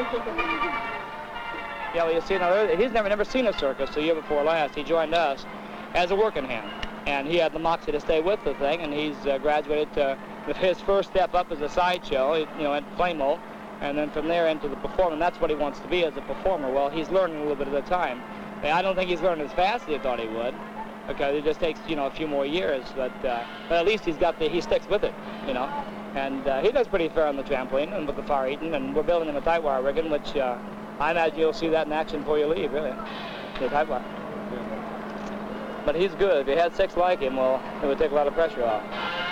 Yeah, well, you see, he's never seen a circus. The year before last, he joined us as a working hand, and he had the moxie to stay with the thing, and he's graduated to his first step up as a sideshow, at Flamo, and then from there into the performer. And that's what he wants to be as a performer. Well, he's learning a little bit at a time. I don't think he's learning as fast as he thought he would, because it just takes, a few more years, but at least he sticks with it, and he does pretty fair on the trampoline and with the fire eating, and we're building him a tight wire rigging, which I imagine you'll see that in action before you leave, really, the tight wire. But he's good. If you had 6 like him, well, it would take a lot of pressure off.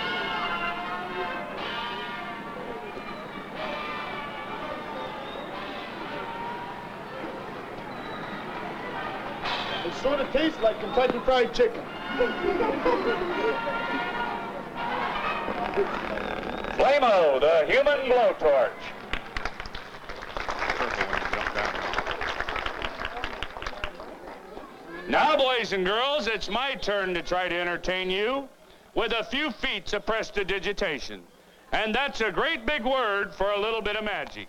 It sort of tastes like Kentucky Fried Chicken. Flamo, the human blowtorch. Now, boys and girls, it's my turn to try to entertain you with a few feats of prestidigitation. And that's a great big word for a little bit of magic.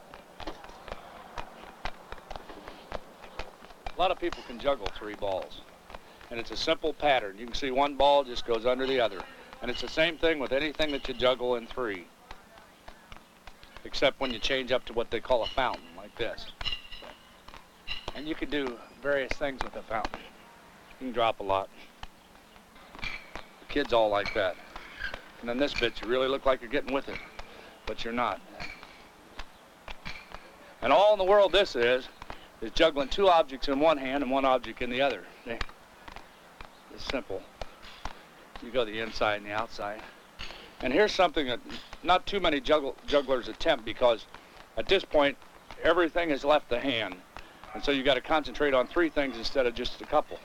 A lot of people can juggle 3 balls, and it's a simple pattern. You can see one ball just goes under the other, and it's the same thing with anything that you juggle in 3, except when you change up to what they call a fountain, like this. And you can do various things with a fountain. You can drop a lot. The kids all like that. And then this bit, you really look like you're getting with it, but you're not. And all in the world this is juggling 2 objects in one hand and 1 object in the other. See? It's simple. You go the inside and the outside. And here's something that not too many jugglers attempt, because at this point, everything has left the hand. And so you got to concentrate on 3 things instead of just a couple.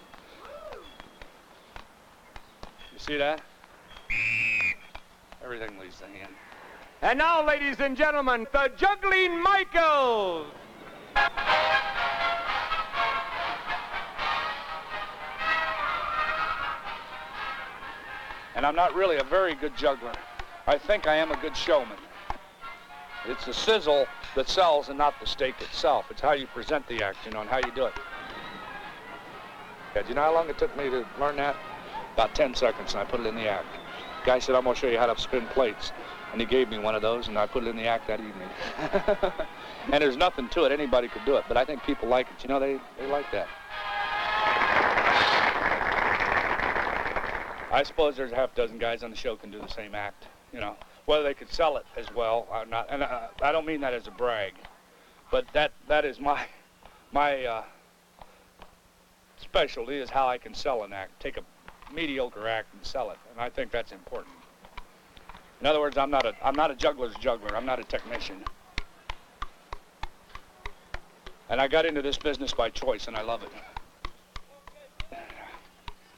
You see that? Everything leaves the hand. And now, ladies and gentlemen, the Juggling Michaels. And I'm not really a very good juggler. I think I am a good showman. It's the sizzle that sells and not the steak itself. It's how you present the act, and how you do it. Yeah, do you know how long it took me to learn that? About 10 seconds, and I put it in the act. The guy said, I'm going to show you how to spin plates. And he gave me one of those, and I put it in the act that evening. And there's nothing to it. Anybody could do it, but I think people like it. They like that. I suppose there's a half dozen guys on the show can do the same act, Whether they could sell it as well or not. And I don't mean that as a brag, but that is my specialty, is how I can sell an act. Take a mediocre act and sell it, and I think that's important. In other words, I'm not a juggler's juggler. I'm not a technician. And I got into this business by choice, and I love it.